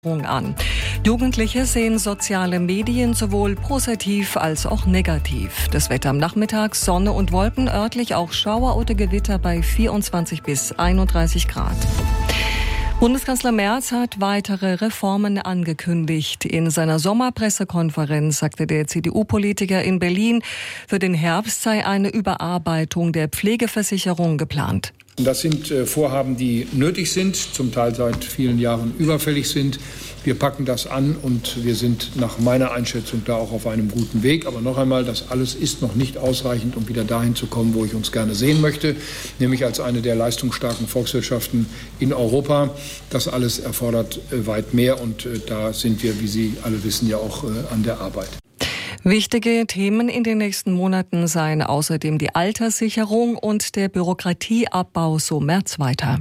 An. Jugendliche sehen soziale Medien sowohl positiv als auch negativ. Das Wetter am Nachmittag, Sonne und Wolken, örtlich auch Schauer oder Gewitter bei 24 bis 31 Grad. Bundeskanzler Merz hat weitere Reformen angekündigt. In seiner Sommerpressekonferenz sagte der CDU-Politiker in Berlin, für den Herbst sei eine Überarbeitung der Pflegeversicherung geplant. Das sind Vorhaben, die nötig sind, zum Teil seit vielen Jahren überfällig sind. Wir packen das an und wir sind nach meiner Einschätzung da auch auf einem guten Weg. Aber noch einmal, das alles ist noch nicht ausreichend, um wieder dahin zu kommen, wo ich uns gerne sehen möchte, nämlich als eine der leistungsstarken Volkswirtschaften in Europa. Das alles erfordert weit mehr und da sind wir, wie Sie alle wissen, ja auch an der Arbeit. Wichtige Themen in den nächsten Monaten seien außerdem die Alterssicherung und der Bürokratieabbau, so Merz weiter.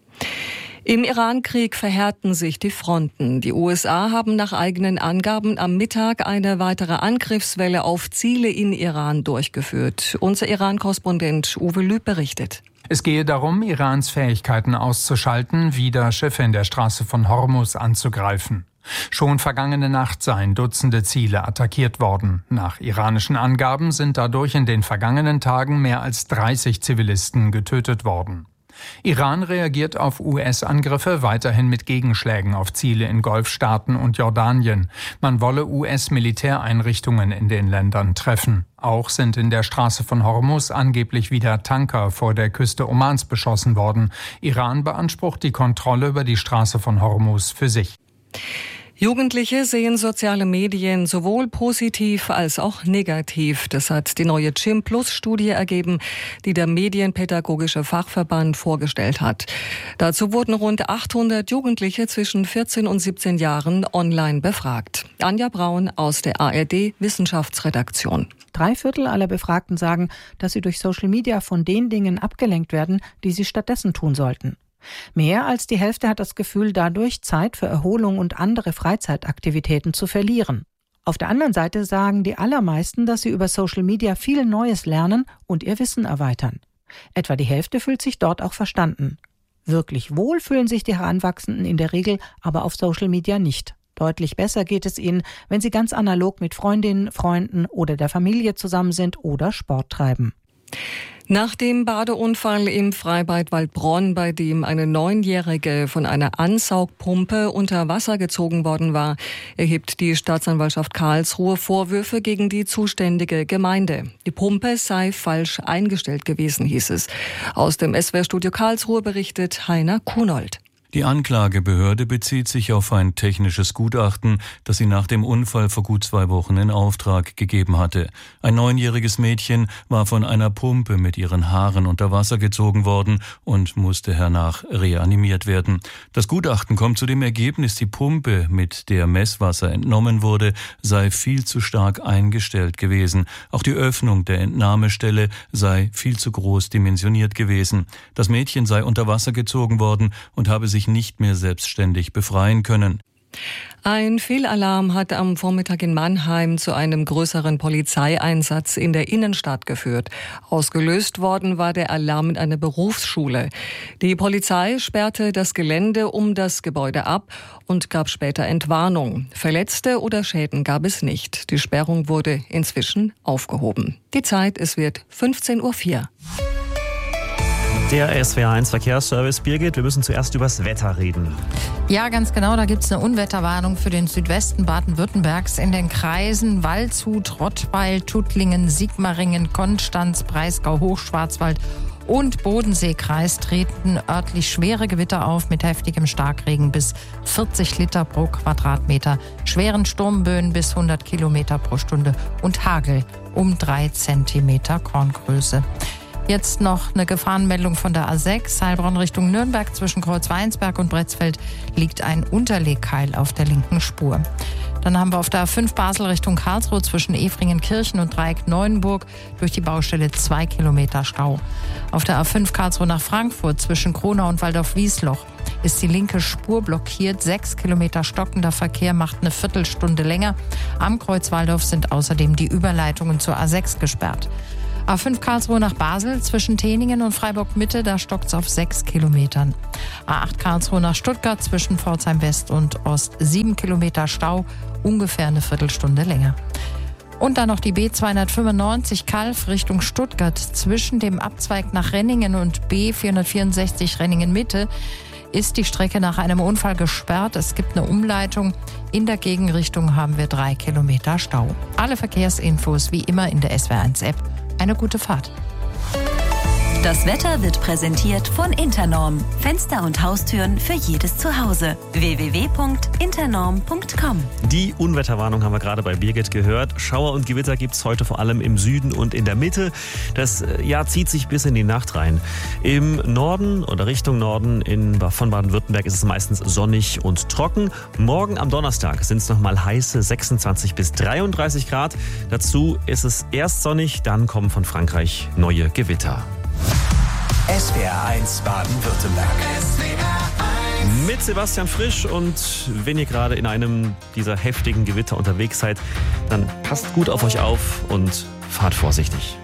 Im Iran-Krieg verhärten sich die Fronten. Die USA haben nach eigenen Angaben am Mittag eine weitere Angriffswelle auf Ziele in Iran durchgeführt. Unser Iran-Korrespondent Uwe Lüb berichtet. Es gehe darum, Irans Fähigkeiten auszuschalten, wieder Schiffe in der Straße von Hormuz anzugreifen. Schon vergangene Nacht seien Dutzende Ziele attackiert worden. Nach iranischen Angaben sind dadurch in den vergangenen Tagen mehr als 30 Zivilisten getötet worden. Iran reagiert auf US-Angriffe weiterhin mit Gegenschlägen auf Ziele in Golfstaaten und Jordanien. Man wolle US-Militäreinrichtungen in den Ländern treffen. Auch sind in der Straße von Hormuz angeblich wieder Tanker vor der Küste Omans beschossen worden. Iran beansprucht die Kontrolle über die Straße von Hormuz für sich. Jugendliche sehen soziale Medien sowohl positiv als auch negativ. Das hat die neue CHIM-Plus-Studie ergeben, die der Medienpädagogische Fachverband vorgestellt hat. Dazu wurden rund 800 Jugendliche zwischen 14 und 17 Jahren online befragt. Anja Braun aus der ARD-Wissenschaftsredaktion. 3/4 aller Befragten sagen, dass sie durch Social Media von den Dingen abgelenkt werden, die sie stattdessen tun sollten. Mehr als die Hälfte hat das Gefühl, dadurch Zeit für Erholung und andere Freizeitaktivitäten zu verlieren. Auf der anderen Seite sagen die allermeisten, dass sie über Social Media viel Neues lernen und ihr Wissen erweitern. Etwa die Hälfte fühlt sich dort auch verstanden. Wirklich wohl fühlen sich die Heranwachsenden in der Regel aber auf Social Media nicht. Deutlich besser geht es ihnen, wenn sie ganz analog mit Freundinnen, Freunden oder der Familie zusammen sind oder Sport treiben. Nach dem Badeunfall im Freibad Waldbronn, bei dem eine 9-Jährige von einer Ansaugpumpe unter Wasser gezogen worden war, erhebt die Staatsanwaltschaft Karlsruhe Vorwürfe gegen die zuständige Gemeinde. Die Pumpe sei falsch eingestellt gewesen, hieß es. Aus dem SWR-Studio Karlsruhe berichtet Heiner Kunold. Die Anklagebehörde bezieht sich auf ein technisches Gutachten, das sie nach dem Unfall vor gut 2 Wochen in Auftrag gegeben hatte. Ein 9-jähriges Mädchen war von einer Pumpe mit ihren Haaren unter Wasser gezogen worden und musste hernach reanimiert werden. Das Gutachten kommt zu dem Ergebnis, die Pumpe, mit der Messwasser entnommen wurde, sei viel zu stark eingestellt gewesen. Auch die Öffnung der Entnahmestelle sei viel zu groß dimensioniert gewesen. Das Mädchen sei unter Wasser gezogen worden und habe sich nicht mehr selbstständig befreien können. Ein Fehlalarm hat am Vormittag in Mannheim zu einem größeren Polizeieinsatz in der Innenstadt geführt. Ausgelöst worden war der Alarm in einer Berufsschule. Die Polizei sperrte das Gelände um das Gebäude ab und gab später Entwarnung. Verletzte oder Schäden gab es nicht. Die Sperrung wurde inzwischen aufgehoben. Die Zeit, es wird 15:04 Uhr. Der SWR1 Verkehrsservice. Birgit, wir müssen zuerst über das Wetter reden. Ja, ganz genau. Da gibt es eine Unwetterwarnung für den Südwesten Baden-Württembergs in den Kreisen Waldshut, Rottweil, Tuttlingen, Sigmaringen, Konstanz, Breisgau, Hochschwarzwald und Bodenseekreis treten örtlich schwere Gewitter auf mit heftigem Starkregen bis 40 Liter pro Quadratmeter, schweren Sturmböen bis 100 Kilometer pro Stunde und Hagel um 3 Zentimeter Korngröße. Jetzt noch eine Gefahrenmeldung von der A6, Heilbronn Richtung Nürnberg. Zwischen Kreuzweinsberg und Bretzfeld liegt ein Unterlegkeil auf der linken Spur. Dann haben wir auf der A5 Basel Richtung Karlsruhe zwischen Efringenkirchen und Dreieck Neuenburg durch die Baustelle 2 Kilometer Stau. Auf der A5 Karlsruhe nach Frankfurt zwischen Kronau und Waldorf-Wiesloch ist die linke Spur blockiert. 6 Kilometer stockender Verkehr macht eine Viertelstunde länger. Am Kreuz Waldorf sind außerdem die Überleitungen zur A6 gesperrt. A5 Karlsruhe nach Basel zwischen Teningen und Freiburg-Mitte, da stockt es auf 6 Kilometern. A8 Karlsruhe nach Stuttgart zwischen Pforzheim West und Ost 7 Kilometer Stau, ungefähr eine Viertelstunde länger. Und dann noch die B295 Calw Richtung Stuttgart zwischen dem Abzweig nach Renningen und B464 Renningen-Mitte ist die Strecke nach einem Unfall gesperrt. Es gibt eine Umleitung. In der Gegenrichtung haben wir 3 Kilometer Stau. Alle Verkehrsinfos wie immer in der SWR1-App. Eine gute Fahrt. Das Wetter wird präsentiert von Internorm. Fenster und Haustüren für jedes Zuhause. www.internorm.com. Die Unwetterwarnung haben wir gerade bei Birgit gehört. Schauer und Gewitter gibt es heute vor allem im Süden und in der Mitte. Das Jahr zieht sich bis in die Nacht rein. Im Norden oder Richtung Norden von Baden-Württemberg ist es meistens sonnig und trocken. Morgen am Donnerstag sind es nochmal heiße 26 bis 33 Grad. Dazu ist es erst sonnig, dann kommen von Frankreich neue Gewitter. SWR1 Baden-Württemberg. Mit Sebastian Frisch, und wenn ihr gerade in einem dieser heftigen Gewitter unterwegs seid, dann passt gut auf euch auf und fahrt vorsichtig.